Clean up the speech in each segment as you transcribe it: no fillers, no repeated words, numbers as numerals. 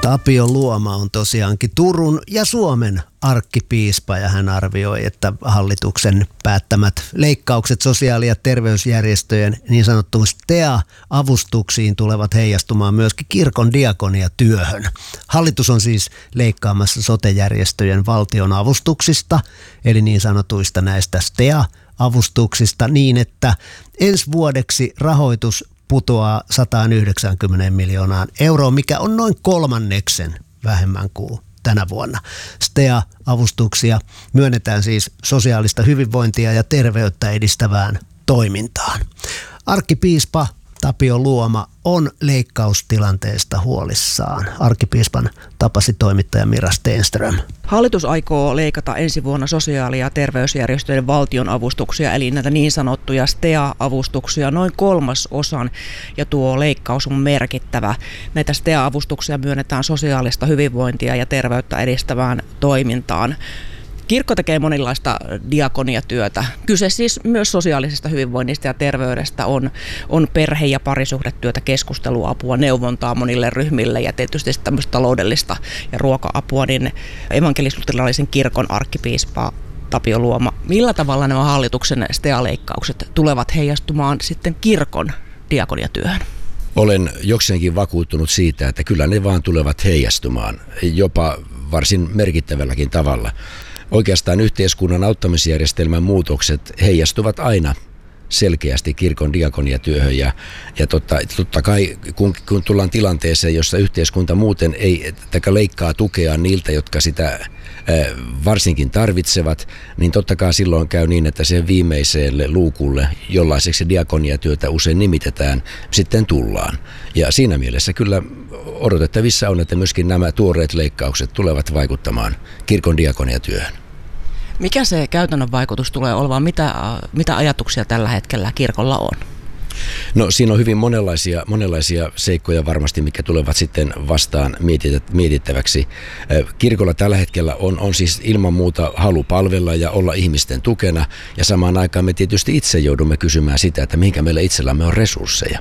Tapio Luoma on tosiaankin Turun ja Suomen arkkipiispa ja hän arvioi, että hallituksen päättämät leikkaukset sosiaali- ja terveysjärjestöjen niin sanottuun STEA-avustuksiin tulevat heijastumaan myöskin kirkon diakoniatyöhön. Hallitus on siis leikkaamassa sote-järjestöjen valtionavustuksista, eli niin sanotuista näistä STEA-avustuksista niin, että ensi vuodeksi rahoitus putoaa 190 miljoonaan euroon, mikä on noin kolmanneksen vähemmän kuin tänä vuonna. STEA-avustuksia myönnetään siis sosiaalista hyvinvointia ja terveyttä edistävään toimintaan. Arkkipiispa Tapio Luoma on leikkaustilanteesta huolissaan. Arkkipiispan tapasi toimittaja Mira Stenström. Hallitus aikoo leikata ensi vuonna sosiaali- ja terveysjärjestöjen valtionavustuksia, eli näitä niin sanottuja STEA-avustuksia noin 1/3, ja tuo leikkaus on merkittävä. Näitä STEA-avustuksia myönnetään sosiaalista hyvinvointia ja terveyttä edistävään toimintaan. Kirkko tekee monenlaista diakoniatyötä. Kyse siis myös sosiaalisesta hyvinvoinnista ja terveydestä on perhe- ja parisuhdetyötä, keskusteluapua, neuvontaa monille ryhmille ja tietysti tämmöistä taloudellista ja ruoka-apua. Niin evankelis-luterilaisen kirkon arkkipiispa Tapio Luoma, millä tavalla nämä hallituksen STEA-leikkaukset tulevat heijastumaan sitten kirkon diakoniatyöhön? Olen jokseenkin vakuuttunut siitä, että kyllä ne vaan tulevat heijastumaan, jopa varsin merkittävälläkin tavalla. Oikeastaan yhteiskunnan auttamisjärjestelmän muutokset heijastuvat aina selkeästi kirkon diakoniatyöhön ja totta kai kun tullaan tilanteeseen, jossa yhteiskunta muuten ei leikkaa tukea niiltä, jotka sitä varsinkin tarvitsevat, niin totta kai silloin käy niin, että sen viimeiselle luukulle, jollaiseksi diakoniatyötä usein nimitetään, sitten tullaan. Ja siinä mielessä kyllä odotettavissa on, että myöskin nämä tuoreet leikkaukset tulevat vaikuttamaan kirkon diakoniatyöhön. Mikä se käytännön vaikutus tulee olemaan? Mitä ajatuksia tällä hetkellä kirkolla on? No siinä on hyvin monenlaisia seikkoja varmasti, mitkä tulevat sitten vastaan mietittäväksi. Kirkolla tällä hetkellä on siis ilman muuta halu palvella ja olla ihmisten tukena, ja samaan aikaan me tietysti itse joudumme kysymään sitä, että mihinkä meillä itsellämme on resursseja.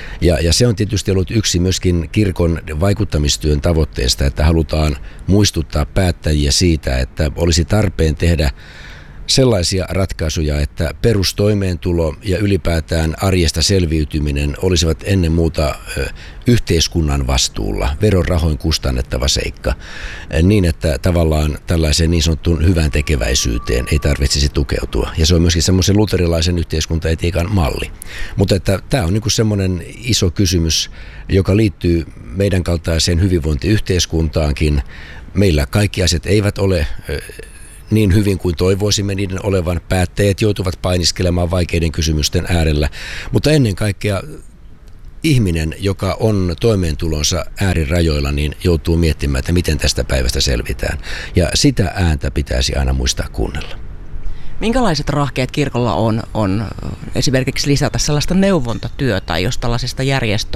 Ja se on tietysti ollut yksi myöskin kirkon vaikuttamistyön tavoitteesta, että halutaan muistuttaa päättäjiä siitä, että olisi tarpeen tehdä sellaisia ratkaisuja, että perustoimeentulo ja ylipäätään arjesta selviytyminen olisivat ennen muuta yhteiskunnan vastuulla, verorahoin kustannettava seikka, niin että tavallaan tällaiseen niin sanottuun hyvän tekeväisyyteen ei tarvitsisi tukeutua. Ja se on myöskin semmoisen luterilaisen yhteiskuntaetiikan malli. Mutta että tämä on niin kuin semmoinen iso kysymys, joka liittyy meidän kaltaiseen hyvinvointiyhteiskuntaankin. Meillä kaikki asiat eivät ole niin hyvin kuin toivoisimme niiden olevan. Päättäjät joutuvat painiskelemaan vaikeiden kysymysten äärellä, mutta ennen kaikkea ihminen, joka on toimeentulonsa äärirajoilla, niin joutuu miettimään, että miten tästä päivästä selvitään. Ja sitä ääntä pitäisi aina muistaa kuunnella. Minkälaiset rahkeet kirkolla on esimerkiksi lisätä sellaista neuvontatyötä, jos tällaisista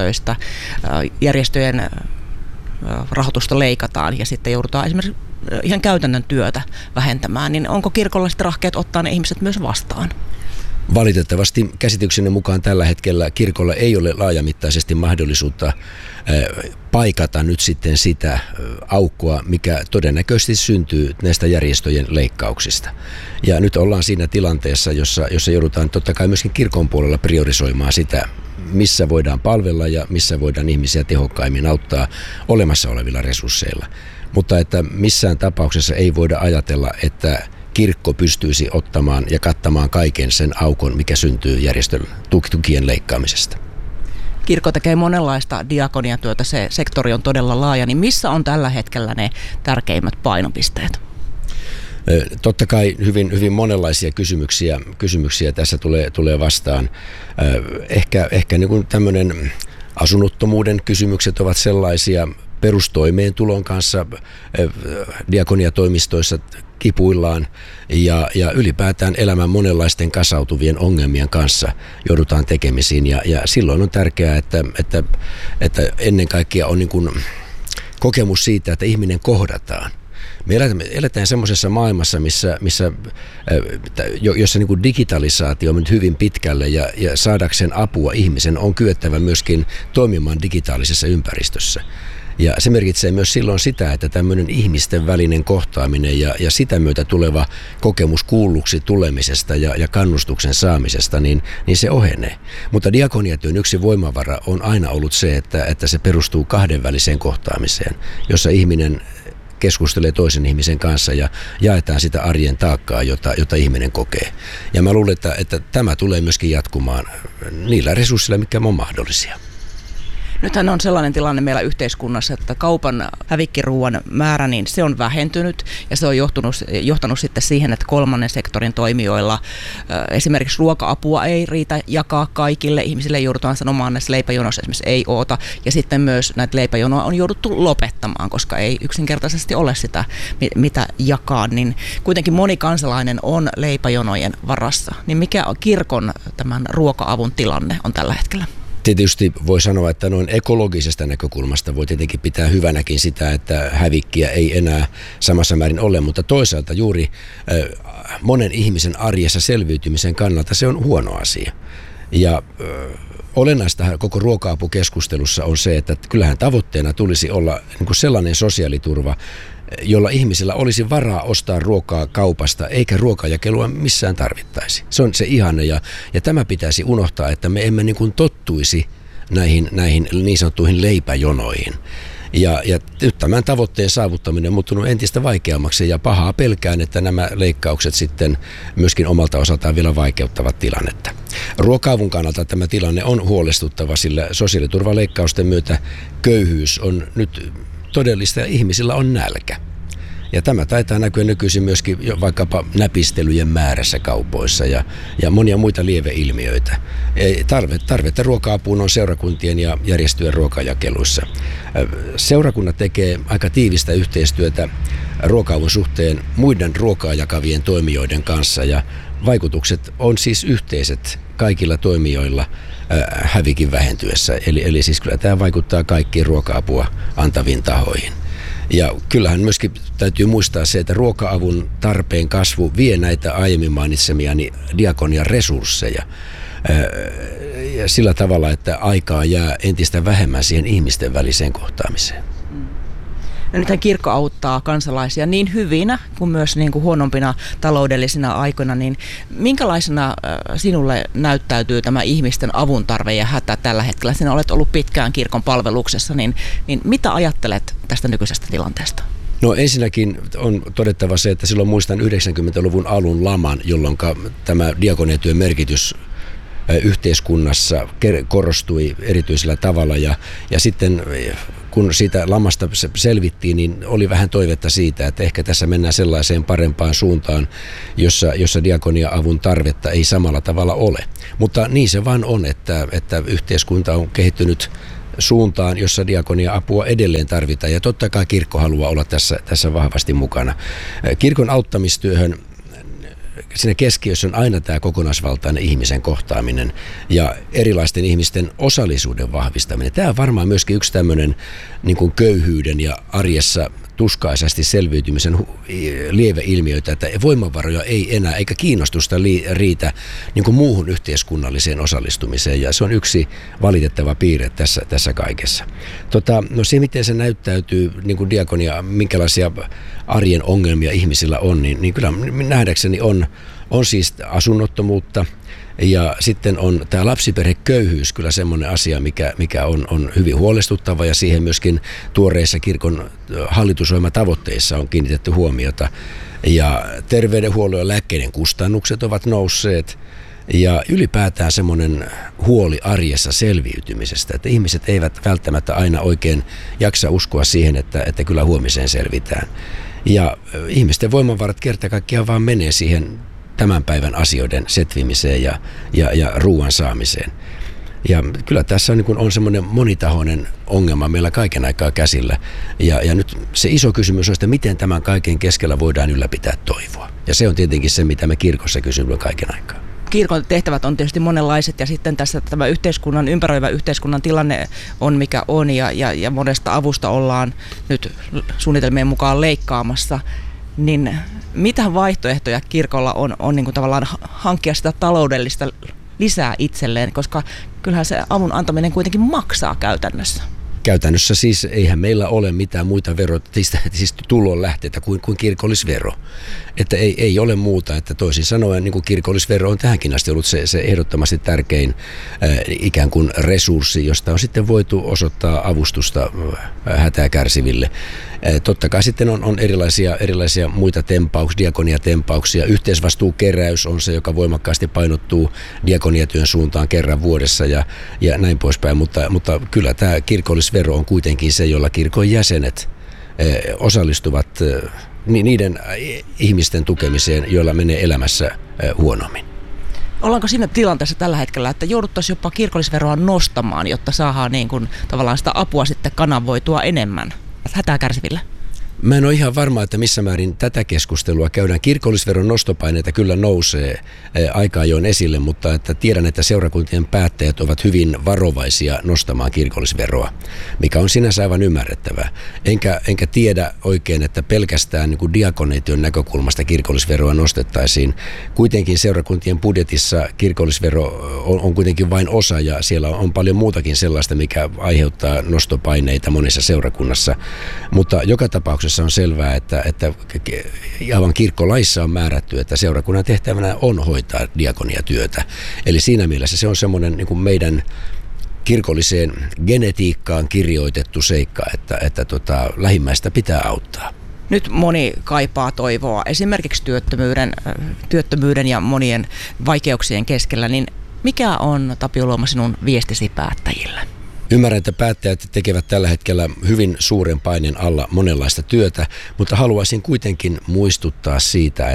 järjestöjen rahoitusta leikataan ja sitten joudutaan esimerkiksi ihan käytännön työtä vähentämään, niin onko kirkolla sitten rahkeet ottaa ne ihmiset myös vastaan? Valitettavasti käsitykseni mukaan tällä hetkellä kirkolla ei ole laajamittaisesti mahdollisuutta paikata nyt sitten sitä aukkoa, mikä todennäköisesti syntyy näistä järjestöjen leikkauksista. Ja nyt ollaan siinä tilanteessa, jossa joudutaan totta kai myöskin kirkon puolella priorisoimaan sitä, missä voidaan palvella ja missä voidaan ihmisiä tehokkaimmin auttaa olemassa olevilla resursseilla. Mutta että missään tapauksessa ei voida ajatella, että kirkko pystyisi ottamaan ja kattamaan kaiken sen aukon, mikä syntyy järjestön tukien leikkaamisesta. Kirkko tekee monenlaista diakoniatyötä, se sektori on todella laaja, niin missä on tällä hetkellä ne tärkeimmät painopisteet? Totta kai hyvin monenlaisia kysymyksiä tässä tulee vastaan. Ehkä niin kuin tämmöinen asunnottomuuden kysymykset ovat sellaisia. Perustoimeentulon kanssa diakoniatoimistoissa kipuillaan ja ylipäätään elämän monenlaisten kasautuvien ongelmien kanssa joudutaan tekemisiin ja silloin on tärkeää, että ennen kaikkea on niin kuin kokemus siitä, että ihminen kohdataan. Me eletään semmoisessa maailmassa, jossa niin kuin digitalisaatio on mennyt hyvin pitkälle ja saadakseen apua ihmisen on kyettävä myöskin toimimaan digitaalisessa ympäristössä. Ja se merkitsee myös silloin sitä, että tämmöinen ihmisten välinen kohtaaminen ja sitä myötä tuleva kokemus kuulluksi tulemisesta ja kannustuksen saamisesta, niin se ohenee. Mutta diakoniatyön yksi voimavara on aina ollut se, että se perustuu kahdenväliseen kohtaamiseen, jossa ihminen keskustelee toisen ihmisen kanssa ja jaetaan sitä arjen taakkaa, jota ihminen kokee. Ja mä luulen, että tämä tulee myöskin jatkumaan niillä resursseilla, mitkä on mahdollisia. Nythän on sellainen tilanne meillä yhteiskunnassa, että kaupan hävikkiruuan määrä, niin se on vähentynyt ja se on johtanut sitten siihen, että kolmannen sektorin toimijoilla esimerkiksi ruoka-apua ei riitä jakaa kaikille. Ihmisille joudutaan sanomaan, että leipäjonossa esimerkiksi ei oota ja sitten myös näitä leipäjonoja on jouduttu lopettamaan, koska ei yksinkertaisesti ole sitä, mitä jakaa. Niin kuitenkin moni kansalainen on leipäjonojen varassa. Niin mikä kirkon tämän ruoka-avun tilanne on tällä hetkellä? Tietysti voi sanoa, että noin ekologisesta näkökulmasta voi tietenkin pitää hyvänäkin sitä, että hävikkiä ei enää samassa määrin ole, mutta toisaalta juuri monen ihmisen arjessa selviytymisen kannalta se on huono asia. Ja olennaista koko ruoka-apukeskustelussa on se, että kyllähän tavoitteena tulisi olla niin kuin sellainen sosiaaliturva, jolla ihmisillä olisi varaa ostaa ruokaa kaupasta, eikä ruokajakelua missään tarvittaisi. Se on se ihanne ja tämä pitäisi unohtaa, että me emme niin kuin tottuisi näihin niin sanottuihin leipäjonoihin. Ja nyt tämän tavoitteen saavuttaminen on muuttunut entistä vaikeammaksi ja pahaa pelkään, että nämä leikkaukset sitten myöskin omalta osaltaan vielä vaikeuttavat tilannetta. Ruoka-avun kannalta tämä tilanne on huolestuttava, sillä sosiaaliturvaleikkausten myötä köyhyys on nyt todellista ja ihmisillä on nälkä. Ja tämä taitaa näkyä nykyisin myöskin vaikkapa näpistelyjen määrässä kaupoissa ja monia muita lieveilmiöitä. Tarvetta ruoka-apuun on seurakuntien ja järjestöjen ruokajakeluissa. Seurakunnat tekee aika tiivistä yhteistyötä ruoka-avun suhteen muiden ruokaa jakavien toimijoiden kanssa ja vaikutukset on siis yhteiset kaikilla toimijoilla hävikin vähentyessä. Eli siis kyllä tämä vaikuttaa kaikkiin ruoka-apua antaviin tahoihin. Ja kyllähän myöskin täytyy muistaa se, että ruoka-avun tarpeen kasvu vie näitä aiemmin mainitsemiani diakonian resursseja ja sillä tavalla, että aikaa jää entistä vähemmän siihen ihmisten väliseen kohtaamiseen. No nythän kirkko auttaa kansalaisia niin hyvinä kuin myös niin kuin huonompina taloudellisina aikoina, niin minkälaisena sinulle näyttäytyy tämä ihmisten avuntarve ja hätä tällä hetkellä? Sinä olet ollut pitkään kirkon palveluksessa, niin mitä ajattelet tästä nykyisestä tilanteesta? No ensinnäkin on todettava se, että silloin muistan 90-luvun alun laman, jolloin tämä diakoniatyön merkitys yhteiskunnassa korostui erityisellä tavalla ja sitten kun siitä lamasta selvittiin, niin oli vähän toivetta siitä, että ehkä tässä mennään sellaiseen parempaan suuntaan, jossa diakonia-avun tarvetta ei samalla tavalla ole. Mutta niin se vaan on, että yhteiskunta on kehittynyt suuntaan, jossa diakonia-apua edelleen tarvitaan ja totta kai kirkko haluaa olla tässä vahvasti mukana. Kirkon auttamistyöhön siinä keskiössä on aina tämä kokonaisvaltainen ihmisen kohtaaminen ja erilaisten ihmisten osallisuuden vahvistaminen. Tämä on varmaan myöskin yksi tämmöinen niin kuin köyhyyden ja arjessa tuskaisesti selviytymisen lieveilmiöitä, että voimavaroja ei enää eikä kiinnostusta riitä niin kuin muuhun yhteiskunnalliseen osallistumiseen ja se on yksi valitettava piirre tässä kaikessa. No se, miten se näyttäytyy niin kuin diakonia, minkälaisia arjen ongelmia ihmisillä on, niin kyllä nähdäkseni on siis asunnottomuutta. Ja sitten on tämä lapsiperheköyhyys kyllä semmoinen asia, mikä on hyvin huolestuttava ja siihen myöskin tuoreissa kirkon hallitusohjelmatavoitteissa on kiinnitetty huomiota. Ja terveydenhuollon ja lääkkeiden kustannukset ovat nousseet ja ylipäätään semmoinen huoli arjessa selviytymisestä, että ihmiset eivät välttämättä aina oikein jaksa uskoa siihen, että kyllä huomiseen selvitään. Ja ihmisten voimavarat kerta kaikkiaan vaan menee siihen tämän päivän asioiden setvimiseen ja ruoan saamiseen. Ja kyllä tässä on semmoinen monitahoinen ongelma meillä kaiken aikaa käsillä. Ja nyt se iso kysymys on, että miten tämän kaiken keskellä voidaan ylläpitää toivoa. Ja se on tietenkin se, mitä me kirkossa kysymme kaiken aikaa. Kirkon tehtävät on tietysti monenlaiset ja sitten tässä tämä ympäröivä yhteiskunnan tilanne on mikä on ja monesta avusta ollaan nyt suunnitelmien mukaan leikkaamassa. Niin mitä vaihtoehtoja kirkolla on niin kuin tavallaan hankkia sitä taloudellista lisää itselleen, koska kyllähän se avun antaminen kuitenkin maksaa käytännössä. Käytännössä siis eihän meillä ole mitään muita siis tulonlähteitä kuin kirkollisvero. Että ei ole muuta, että toisin sanoen niin kuin kirkollisvero on tähänkin asti ollut se ehdottomasti tärkein ikään kuin resurssi, josta on sitten voitu osoittaa avustusta hätää kärsiville. Totta kai sitten on erilaisia muita tempauksia, diakoniatempauksia. Yhteisvastuukeräys on se, joka voimakkaasti painottuu diakoniatyön suuntaan kerran vuodessa ja näin poispäin, mutta kyllä tämä kirkollisvero on kuitenkin se, jolla kirkon jäsenet osallistuvat niiden ihmisten tukemiseen, joilla menee elämässä huonommin. Ollaanko siinä tilanteessa tällä hetkellä, että jouduttaisiin jopa kirkollisveroa nostamaan, jotta saadaan niin kuin tavallaan sitä apua sitten kanavoitua enemmän hätää kärsiville? Mä en ole ihan varma, että missä määrin tätä keskustelua käydään. Kirkollisveron nostopaineita kyllä nousee aika ajoin esille, mutta että tiedän, että seurakuntien päättäjät ovat hyvin varovaisia nostamaan kirkollisveroa, mikä on sinänsä aivan ymmärrettävää. Enkä tiedä oikein, että pelkästään niin kuin diakoniatyön näkökulmasta kirkollisveroa nostettaisiin. Kuitenkin seurakuntien budjetissa kirkollisvero on kuitenkin vain osa ja siellä on paljon muutakin sellaista, mikä aiheuttaa nostopaineita monessa seurakunnassa, mutta joka tapauksessa on selvää, että aivan kirkkolaissa on määrätty, että seurakunnan tehtävänä on hoitaa diakoniatyötä. Eli siinä mielessä se on semmoinen niin kuin meidän kirkolliseen genetiikkaan kirjoitettu seikka, että lähimmäistä pitää auttaa. Nyt moni kaipaa toivoa esimerkiksi työttömyyden ja monien vaikeuksien keskellä, niin mikä on, Tapio Luoma, sinun viestisi päättäjille? Ymmärrän, että päättäjät tekevät tällä hetkellä hyvin suuren paineen alla monenlaista työtä, mutta haluaisin kuitenkin muistuttaa siitä,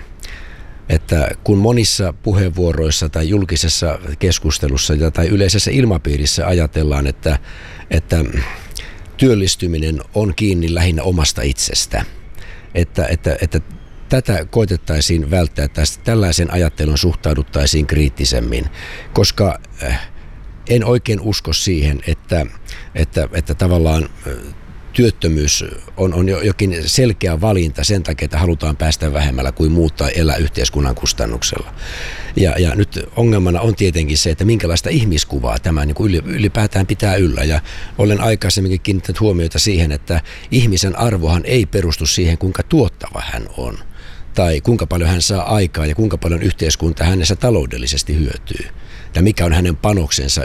että kun monissa puheenvuoroissa tai julkisessa keskustelussa tai yleisessä ilmapiirissä ajatellaan, että työllistyminen on kiinni lähinnä omasta itsestä, että tätä koitettaisiin välttää, että tällaisen ajattelun suhtauduttaisiin kriittisemmin, koska en oikein usko siihen, että tavallaan työttömyys on jokin selkeä valinta sen takia, että halutaan päästä vähemmällä kuin muut tai elää yhteiskunnan kustannuksella. Ja nyt ongelmana on tietenkin se, että minkälaista ihmiskuvaa tämä niin kuin ylipäätään pitää yllä. Ja olen aikaisemminkin kiinnittänyt huomiota siihen, että ihmisen arvohan ei perustu siihen, kuinka tuottava hän on. Tai kuinka paljon hän saa aikaa ja kuinka paljon yhteiskunta hänessä taloudellisesti hyötyy. Ja mikä on hänen panoksensa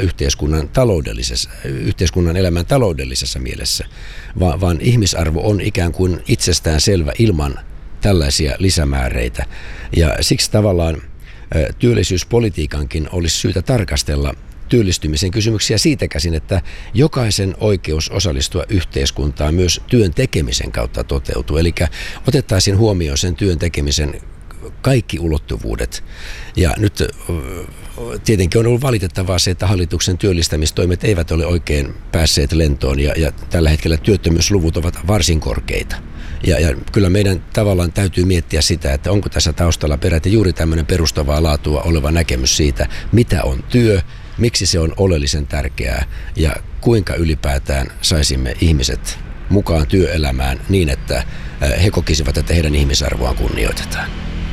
yhteiskunnan elämän taloudellisessa mielessä. Vaan ihmisarvo on ikään kuin itsestään selvä ilman tällaisia lisämääreitä. Ja siksi tavallaan työllisyyspolitiikankin olisi syytä tarkastella työllistymisen kysymyksiä siitä käsin, että jokaisen oikeus osallistua yhteiskuntaan myös työn tekemisen kautta toteutuu. Eli otettaisiin huomioon sen työn tekemisen kaikki ulottuvuudet. Ja nyt tietenkin on ollut valitettavaa se, että hallituksen työllistämistoimet eivät ole oikein päässeet lentoon ja tällä hetkellä työttömyysluvut ovat varsin korkeita. Ja kyllä meidän tavallaan täytyy miettiä sitä, että onko tässä taustalla peräti juuri tämmöinen perustavaa laatua oleva näkemys siitä, mitä on työ, miksi se on oleellisen tärkeää ja kuinka ylipäätään saisimme ihmiset mukaan työelämään niin, että he kokisivat, että heidän ihmisarvoaan kunnioitetaan.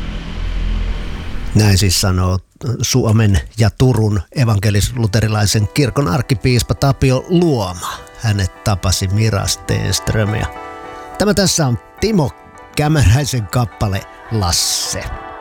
Näin siis sanoo Suomen ja Turun evankelis-luterilaisen kirkon arkkipiispa Tapio Luoma. Hänet tapasi Mira Stenström. Tämä tässä on Timo Kämäräisen kappale Lasse.